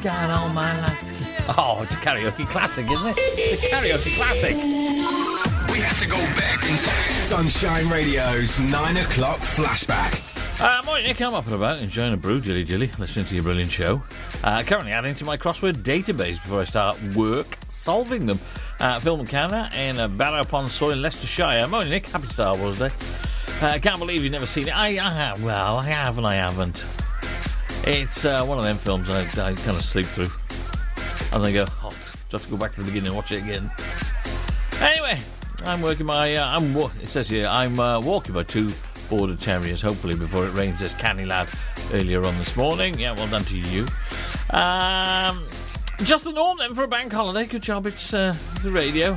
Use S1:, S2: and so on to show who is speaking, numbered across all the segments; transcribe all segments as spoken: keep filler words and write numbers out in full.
S1: got all my life. Oh, it's a karaoke classic, isn't it? It's a karaoke classic.
S2: We have to go back in time. Sunshine Radio's nine o'clock flashback.
S1: Uh, morning, Nick. I'm up and about, enjoying a brew, Jilly Jilly, listening to your brilliant show. Uh, currently adding to my crossword database before I start work solving them. Uh, Phil McKenna in uh, Barrow-upon-Soy, Leicestershire. Morning, Nick. Happy Star Wars Day. I uh, can't believe you've never seen it. I, I have. Well, I have and I haven't. It's uh, one of them films I, I kind of sleep through. And then go, oh, just have to go back to the beginning and watch it again. Anyway, I'm working my... Uh, I'm. It says here, I'm uh, walking by two border terriers, hopefully before it rains, this canny lad earlier on this morning. Yeah, well done to you. Um, just the norm then for a bank holiday. Good job, it's uh, the radio.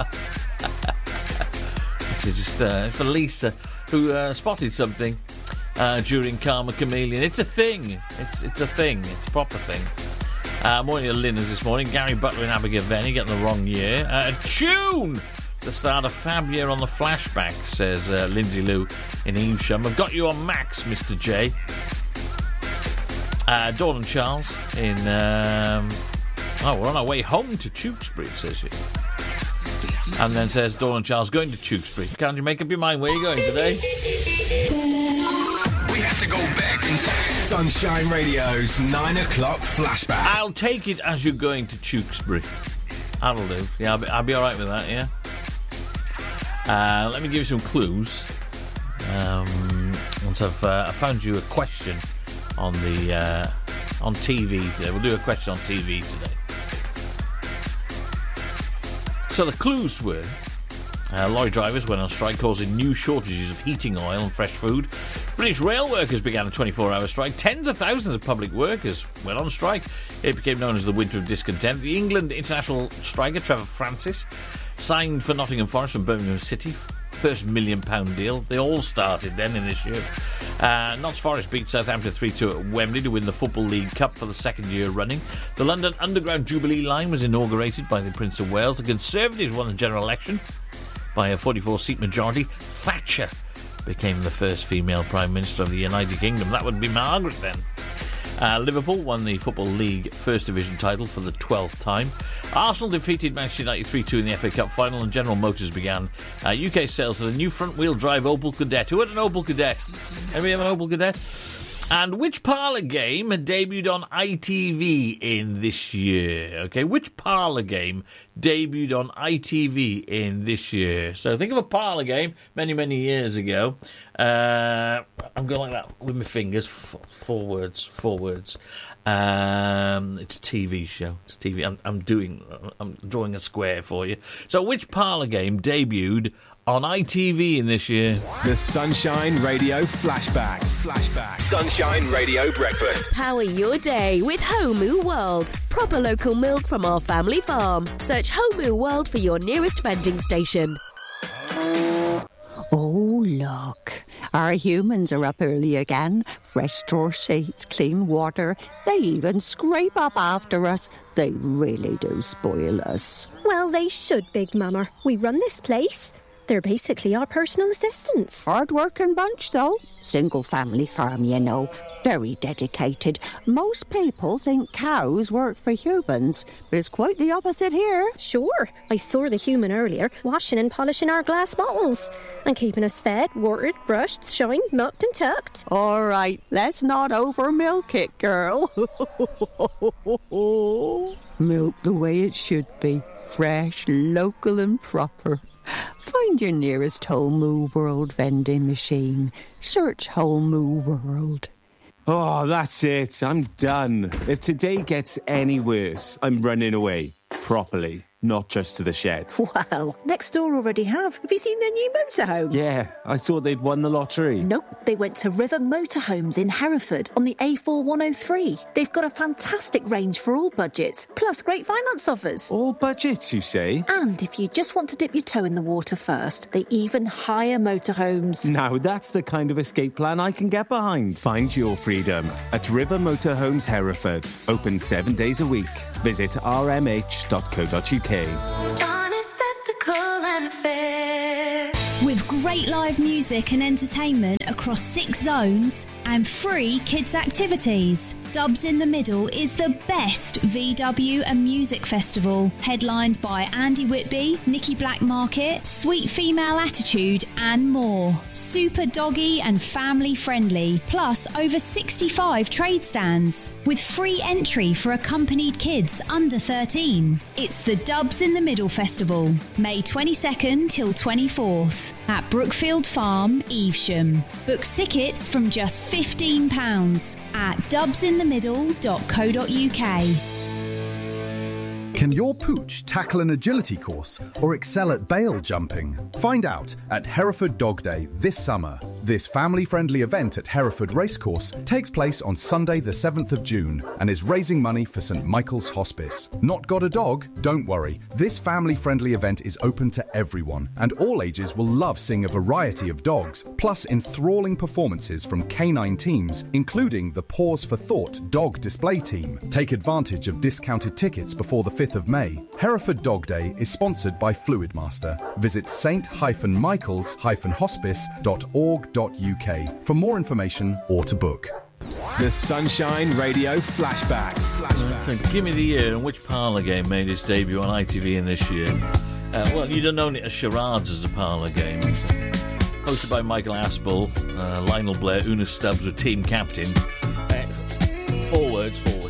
S1: This is just uh, for Lisa, who uh, spotted something uh, during Karma Chameleon. It's a thing. It's it's a thing. It's a proper thing. Uh, morning to Linners this morning. Gary Butler and Abigail Venny getting the wrong year. Uh, a tune to start a fab year on the flashback, says uh, Lindsay Lou in Evesham. I've got you on Max, Mister J. Uh, Dawn and Charles in... Um, oh, we're on our way home to Tewkesbury, it says here. And then says Dawn and Charles going to Tewkesbury. Can't you make up your mind where you're going today?
S2: We have to go back in time. Sunshine Radio's nine o'clock flashback.
S1: I'll take it as you're going to Tewkesbury. That'll do. Yeah, I'll be, I'll be all right with that, yeah? Uh, let me give you some clues. Um, once I've uh, I found you a question on the uh, on T V today. We'll do a question on T V today. So the clues were uh, lorry drivers went on strike, causing new shortages of heating oil and fresh food. British rail workers began a twenty-four hour strike. Tens of thousands of public workers went on strike. It became known as the Winter of Discontent. The England international striker Trevor Francis signed for Nottingham Forest and Birmingham City. First million pound deal. They all started then in this year. Uh, Notts Forest beat Southampton three two at Wembley to win the Football League Cup for the second year running. The London Underground Jubilee Line was inaugurated by the Prince of Wales. The Conservatives won the general election by a forty-four seat majority. Thatcher became the first female Prime Minister of the United Kingdom. That would be Margaret then. Uh, Liverpool won the Football League First Division title for the twelfth time. Arsenal defeated Manchester United three two in the F A Cup final, and General Motors began uh, U K sales of the new front-wheel drive Opel Kadett. Who had an Opel Kadett? Anybody have an Opel Kadett? And which parlour game debuted on I T V in this year? Okay, which parlour game debuted on I T V in this year? So think of a parlour game many, many years ago. Uh, I'm going like that with my fingers. F- four words, four words. Um, it's a T V show. It's T V. I'm, I'm doing. I'm drawing a square for you. So which parlour game debuted on I T V in this year?
S2: The Sunshine Radio Flashback. Flashback. Sunshine Radio Breakfast.
S3: Power your day with Homu World. Proper local milk from our family farm. Search Homu World for your nearest vending station.
S4: Oh, look. Our humans are up early again. Fresh straw sheets, clean water. They even scrape up after us. They really do spoil us.
S5: Well, they should, Big Mama. We run this place. They're basically our personal assistants.
S4: Hard-working bunch, though. Single-family farm, you know. Very dedicated. Most people think cows work for humans, but it's quite the opposite here.
S5: Sure. I saw the human earlier, washing and polishing our glass bottles and keeping us fed, watered, brushed, shined, milked and tucked.
S4: All right, let's not over-milk it, girl. Milk the way it should be. Fresh, local and proper. Find your nearest Homu World vending machine. Search Homu World.
S6: Oh, that's it. I'm done. If today gets any worse, I'm running away. Properly. Not just to the shed.
S7: Well, next door already have. Have you seen their new motorhome?
S6: Yeah, I thought they'd won the lottery.
S7: Nope, they went to River Motorhomes in Hereford on the A four one oh three. They've got a fantastic range for all budgets, plus great finance offers.
S6: All budgets, you say?
S7: And if you just want to dip your toe in the water first, they even hire motorhomes.
S6: Now that's the kind of escape plan I can get behind. Find your freedom at River Motorhomes Hereford. Open seven days a week. Visit r m h dot co dot u k.
S8: Honest, ethical and fair.
S3: With great
S8: Great live music and entertainment across six zones and free kids' activities. Dubs in the Middle is the best V W and music festival, headlined by Andy Whitby, Nicky Blackmarket, Sweet Female Attitude and more. Super doggy and family friendly, plus over sixty-five trade stands, with free entry for accompanied kids under thirteen. It's the Dubs in the Middle Festival, May twenty-second till twenty-fourth at Brookfield Farm, Evesham. Book tickets from just fifteen pounds at dubs in the middle dot co dot uk.
S9: Can your pooch tackle an agility course or excel at bail jumping? Find out at Hereford Dog Day this summer. This family-friendly event at Hereford Racecourse takes place on Sunday the seventh of June and is raising money for St Michael's Hospice. Not got a dog? Don't worry. This family-friendly event is open to everyone and all ages will love seeing a variety of dogs, plus enthralling performances from canine teams, including the Paws for Thought dog display team. Take advantage of discounted tickets before the fifth of May. Hereford Dog Day is sponsored by Fluidmaster. Visit saint michaels hospice dot org dot uk for more information or to book.
S2: The Sunshine Radio Flashback. Flashback.
S1: So give me the year and which parlour game made its debut on I T V in this year. Uh, well, you'd have known it as Charades as a parlour game. It's, uh, hosted by Michael Aspel, uh, Lionel Blair, Una Stubbs were team captains. Uh, four words, four words.